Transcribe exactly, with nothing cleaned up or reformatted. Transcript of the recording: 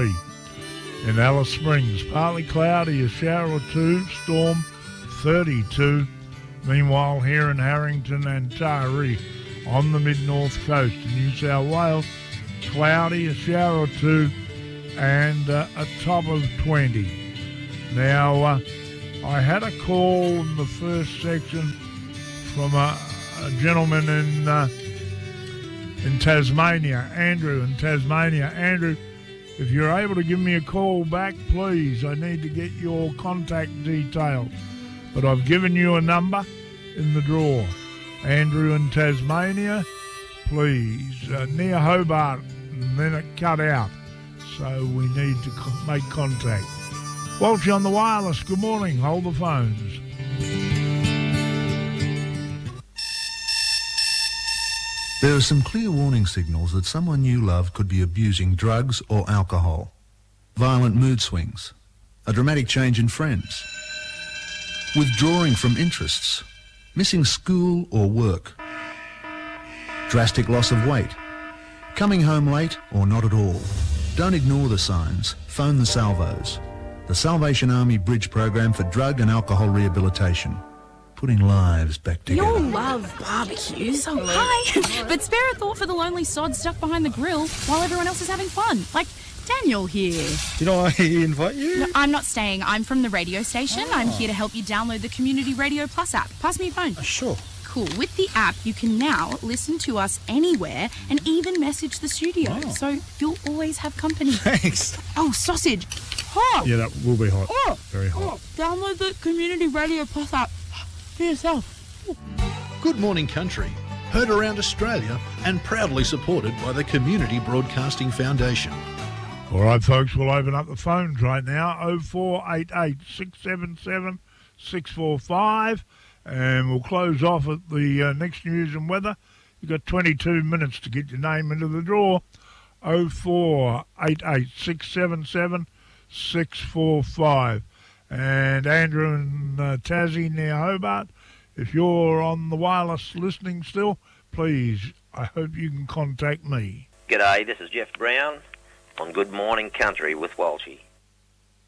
three. In Alice Springs, partly cloudy, a shower or two, storm thirty-two. Meanwhile, here in Harrington and Taree on the mid-north coast of New South Wales, cloudy, a shower or two, and uh, a top of twenty. Now, uh, I had a call in the first section from a, a gentleman in uh, in Tasmania, Andrew in Tasmania. Andrew, if you're able to give me a call back, please. I need to get your contact details. But I've given you a number in the drawer. Andrew in Tasmania, please. Uh, near Hobart, and then it cut out. So we need to co- make contact. Walshy on the wireless, good morning. Hold the phones. There are some clear warning signals that someone you love could be abusing drugs or alcohol. Violent mood swings, a dramatic change in friends, withdrawing from interests, missing school or work, drastic loss of weight, coming home late or not at all. Don't ignore the signs. Phone the Salvos, the Salvation Army Bridge Program for Drug and Alcohol Rehabilitation. Putting lives back together. You'll love barbecues. Oh, hi. But spare a thought for the lonely sod stuck behind the grill while everyone else is having fun. Like Daniel here. Did I invite you? No, I'm not staying. I'm from the radio station. Oh. I'm here to help you download the Community Radio Plus app. Pass me your phone. Uh, sure. Cool. With the app, you can now listen to us anywhere and even message the studio. Oh. So you'll always have company. Thanks. Oh, sausage. Hot. Yeah, that will be hot. Oh. Very hot. Oh. Download the Community Radio Plus app for yourself. Good Morning Country, heard around Australia and proudly supported by the Community Broadcasting Foundation. All right, folks, we'll open up the phones right now, oh four eight eight, six seven seven, six four five, and we'll close off at the uh, next news and weather. You've got twenty-two minutes to get your name into the draw, oh four eight eight, six seven seven, six four five. And Andrew and uh, Tassie near Hobart, if you're on the wireless listening still, please, I hope you can contact me. G'day, this is Jeff Brown on Good Morning Country with Walshy.